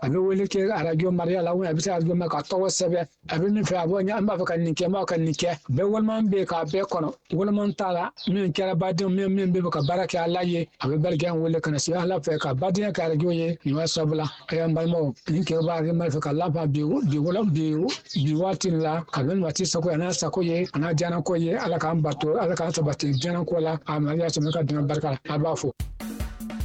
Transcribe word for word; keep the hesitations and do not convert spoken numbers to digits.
a bɛ wele kɛ arajo Mariya la a bɛ se arajo ma ka tɔgɔ sɛbɛn a bɛ min fɛ a b'o ɲɛ an b'a fɛ ka nin kɛ n b'a ka nin kɛ bɛɛ waliman bɛ k'a bɛɛ kɔnɔ waliman t'a la min kɛra baden min min bɛ ka baara kɛ Ala ye a bɛ barika wele kana se Ala fɛ ka badenya kɛ arajo ye nin waa sabula a y'an balimaw nin kɛ b'a kɛ fɛ ka lafa bi bi wala bi bi waati la ka bɛ waati sago n'a sago ye n'a jana ko ye Ala k'an bato Ala k'an sabati jana ko la a Mariya sɔnna ka dɛmɛ barika a b'a fɔ